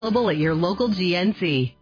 Available at your local GNC.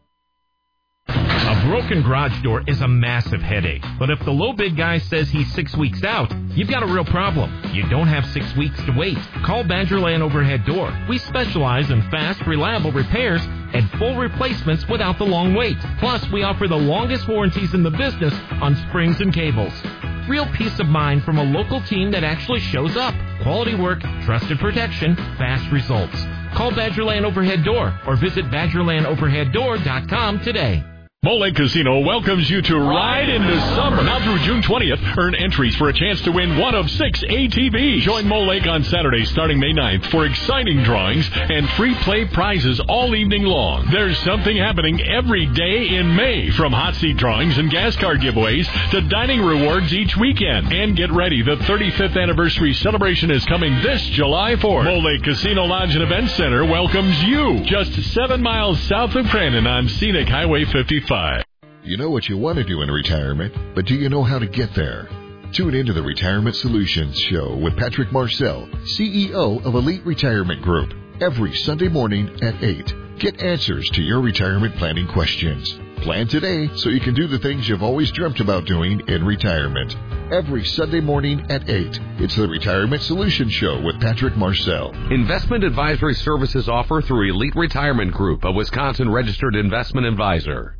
A broken garage door is a massive headache, but if the low bid guy says he's 6 weeks out, you've got a real problem. You don't have 6 weeks to wait. Call Badgerland Overhead Door. We specialize in fast, reliable repairs and full replacements without the long wait. Plus, we offer the longest warranties in the business on springs and cables. Real peace of mind from a local team that actually shows up. Quality work, trusted protection, fast results. Call Badgerland Overhead Door or visit BadgerlandOverheadDoor.com today. Mole Lake Casino welcomes you to ride into summer. Now through June 20th, earn entries for a chance to win one of 6 ATVs. Join Mole Lake on Saturday starting May 9th for exciting drawings and free play prizes all evening long. There's something happening every day in May, from hot seat drawings and gas card giveaways to dining rewards each weekend. And get ready, the 35th anniversary celebration is coming this July 4th. Mole Lake Casino Lodge and Event Center welcomes you just 7 miles south of Crandon on Scenic Highway 55. You know what you want to do in retirement, but do you know how to get there? Tune into the Retirement Solutions Show with Patrick Marcel, CEO of Elite Retirement Group, every Sunday morning at 8. Get answers to your retirement planning questions. Plan today so you can do the things you've always dreamt about doing in retirement. Every Sunday morning at 8. It's the Retirement Solutions Show with Patrick Marcel. Investment advisory services offered through Elite Retirement Group, a Wisconsin registered investment advisor.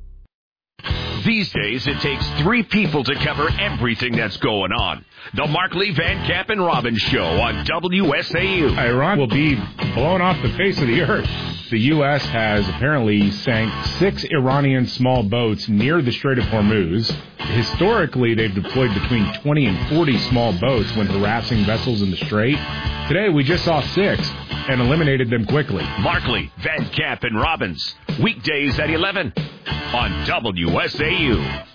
These days, it takes 3 people to cover everything that's going on. The Mark Lee, Van Camp, and Robbins Show on WSAU. Iran will be blown off the face of the earth. The U.S. has apparently sank 6 Iranian small boats near the Strait of Hormuz. Historically, they've deployed between 20 and 40 small boats when harassing vessels in the Strait. Today, we just saw 6 and eliminated them quickly. Mark Lee, Van Camp, and Robbins, weekdays at 11 on WSAU.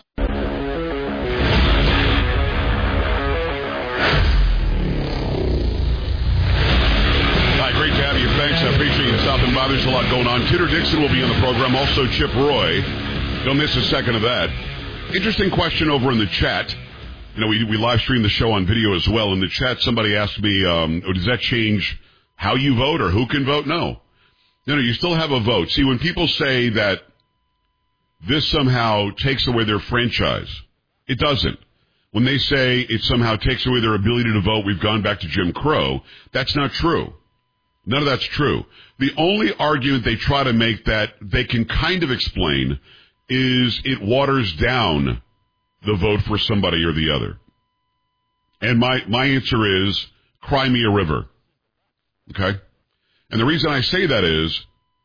Great to have you. Thanks. I appreciate you stopping by. There's a lot going on. Tudor Dixon will be on the program. Also, Chip Roy. Don't miss a second of that. Interesting question over in the chat. You know, we live stream the show on video as well. In the chat, somebody asked me, does that change how you vote or who can vote? No, you still have a vote. See, when people say that this somehow takes away their franchise, it doesn't. When they say it somehow takes away their ability to vote, we've gone back to Jim Crow, that's not true. None of that's true. The only argument they try to make that they can kind of explain is it waters down the vote for somebody or the other. And my answer is, cry me a river. Okay? And the reason I say that is,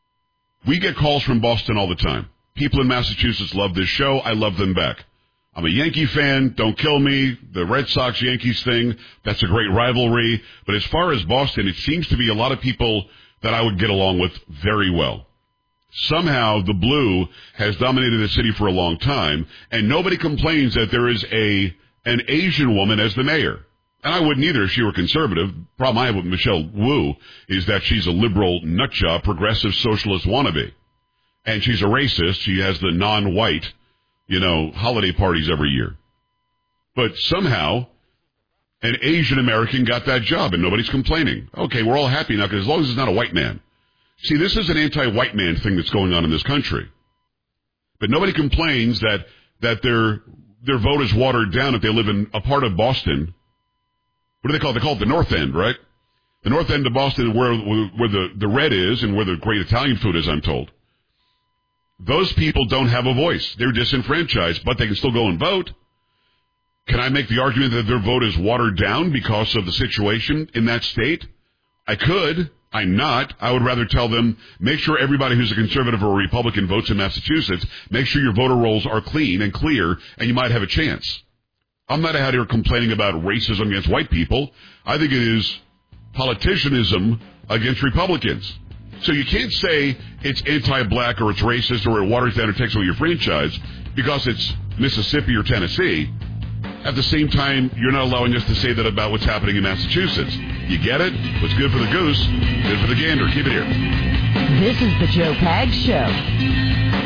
we get calls from Boston all the time. People in Massachusetts love this show. I love them back. I'm a Yankee fan. Don't kill me. The Red Sox-Yankees thing, that's a great rivalry. But as far as Boston, it seems to be a lot of people that I would get along with very well. Somehow the blue has dominated the city for a long time, and nobody complains that there is an Asian woman as the mayor. And I wouldn't either if she were conservative. The problem I have with Michelle Wu is that she's a liberal nutjob, progressive socialist wannabe. And she's a racist. She has the non-white, holiday parties every year. But somehow, an Asian American got that job, and nobody's complaining. Okay, we're all happy now, because as long as it's not a white man. See, this is an anti-white man thing that's going on in this country. But nobody complains that their vote is watered down if they live in a part of Boston. What do they call it? They call it the North End, right? The North End of Boston, where the red is and where the great Italian food is, I'm told. Those people don't have a voice. They're disenfranchised, but they can still go and vote. Can I make the argument that their vote is watered down because of the situation in that state? I could. I'm not. I would rather tell them, make sure everybody who's a conservative or a Republican votes in Massachusetts, make sure your voter rolls are clean and clear, and you might have a chance. I'm not out here complaining about racism against white people. I think it is politicianism against Republicans. So you can't say it's anti-black or it's racist or it waters down or takes away your franchise because it's Mississippi or Tennessee. At the same time, you're not allowing us to say that about what's happening in Massachusetts. You get it? What's good for the goose, good for the gander. Keep it here. This is the Joe Pags Show.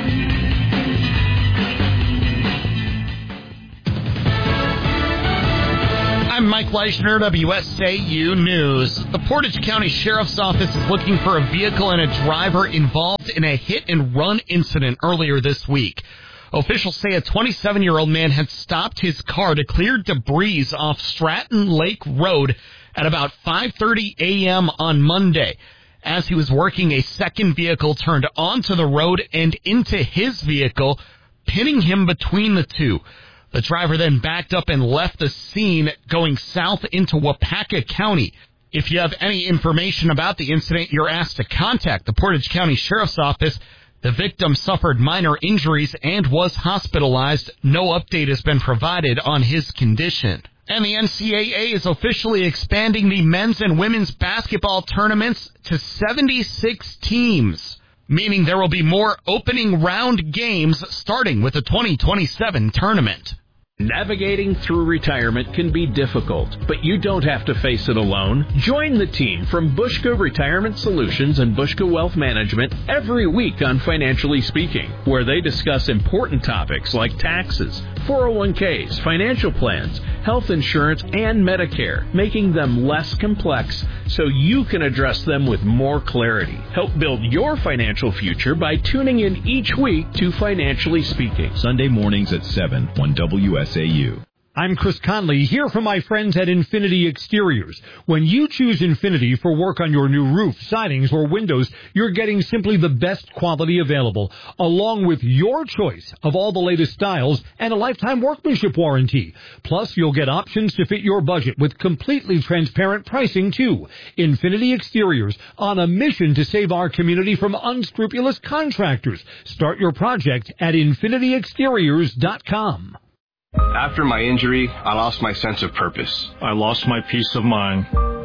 I'm Mike Leischner, WSAU News. The Portage County Sheriff's Office is looking for a vehicle and a driver involved in a hit-and-run incident earlier this week. Officials say a 27-year-old man had stopped his car to clear debris off Stratton Lake Road at about 5:30 a.m. on Monday. As he was working, a second vehicle turned onto the road and into his vehicle, pinning him between the two. The driver then backed up and left the scene, going south into Wapaka County. If you have any information about the incident, you're asked to contact the Portage County Sheriff's Office. The victim suffered minor injuries and was hospitalized. No update has been provided on his condition. And the NCAA is officially expanding the men's and women's basketball tournaments to 76 teams, meaning there will be more opening round games starting with the 2027 tournament. Navigating through retirement can be difficult, but you don't have to face it alone. Join the team from Bushka Retirement Solutions and Bushka Wealth Management every week on Financially Speaking, where they discuss important topics like taxes, 401ks, financial plans, health insurance, and Medicare, making them less complex so you can address them with more clarity. Help build your financial future by tuning in each week to Financially Speaking. Sunday mornings at 7 on WSAU. I'm Chris Conley, here from my friends at Infinity Exteriors. When you choose Infinity for work on your new roof, sidings, or windows, you're getting simply the best quality available, along with your choice of all the latest styles and a lifetime workmanship warranty. Plus, you'll get options to fit your budget with completely transparent pricing, too. Infinity Exteriors, on a mission to save our community from unscrupulous contractors. Start your project at infinityexteriors.com. After my injury, I lost my sense of purpose. I lost my peace of mind.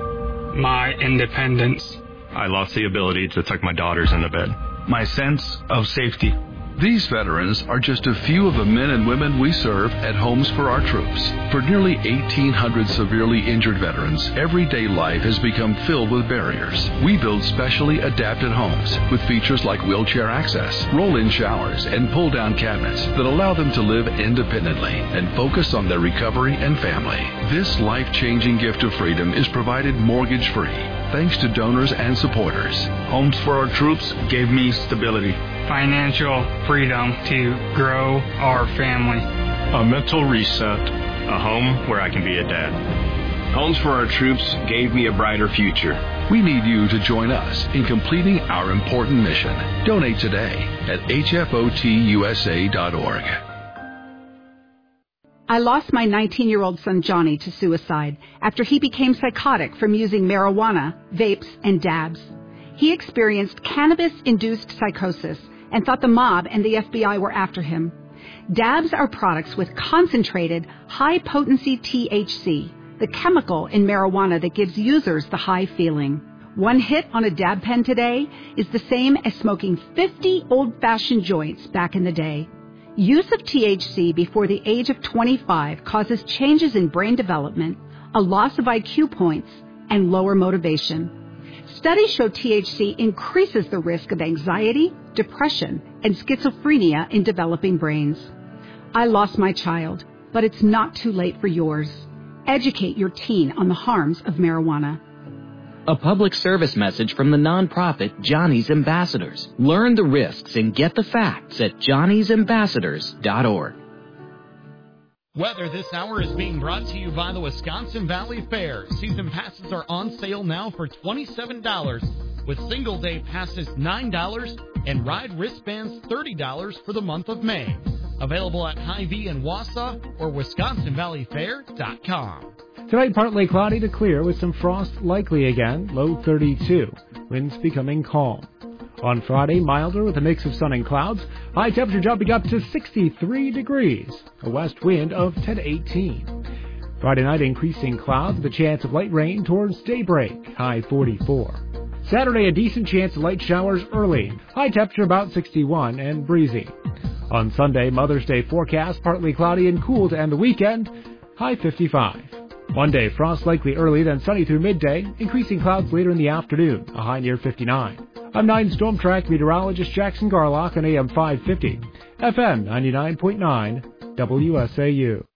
My independence. I lost the ability to tuck my daughters into bed. My sense of safety. These veterans are just a few of the men and women we serve at Homes for Our Troops. For nearly 1,800 severely injured veterans, everyday life has become filled with barriers. We build specially adapted homes with features like wheelchair access, roll-in showers, and pull-down cabinets that allow them to live independently and focus on their recovery and family. This life-changing gift of freedom is provided mortgage-free, thanks to donors and supporters. Homes for Our Troops gave me stability, financial freedom to grow our family, a mental reset, a home where I can be a dad. Homes for Our Troops gave me a brighter future. We need you to join us in completing our important mission. Donate today at hfotusa.org. I lost my 19-year-old son Johnny to suicide after he became psychotic from using marijuana, vapes, and dabs. He experienced cannabis-induced psychosis and thought the mob and the FBI were after him. Dabs are products with concentrated, high-potency THC, the chemical in marijuana that gives users the high feeling. One hit on a dab pen today is the same as smoking 50 old-fashioned joints back in the day. Use of THC before the age of 25 causes changes in brain development, a loss of IQ points, and lower motivation. Studies show THC increases the risk of anxiety, depression, and schizophrenia in developing brains. I lost my child, but it's not too late for yours. Educate your teen on the harms of marijuana. A public service message from the nonprofit Johnny's Ambassadors. Learn the risks and get the facts at johnny'sambassadors.org. Weather this hour is being brought to you by the Wisconsin Valley Fair. Season passes are on sale now for $27, with single-day passes $9 and ride wristbands $30 for the month of May. Available at Hy-Vee in Wausau or WisconsinValleyFair.com. Tonight, partly cloudy to clear with some frost likely again, low 32. Winds becoming calm. On Friday, milder with a mix of sun and clouds. High temperature jumping up to 63 degrees. A west wind of 10 to 18. Friday night, increasing clouds with a chance of light rain towards daybreak. High 44. Saturday, a decent chance of light showers early. High temperature about 61 and breezy. On Sunday, Mother's Day forecast, partly cloudy and cool to end the weekend. High 55. Monday, frost likely early, then sunny through midday. Increasing clouds later in the afternoon. A high near 59. I'm 9 Storm Track meteorologist Jackson Garlock on AM 550. FM 99.9 WSAU.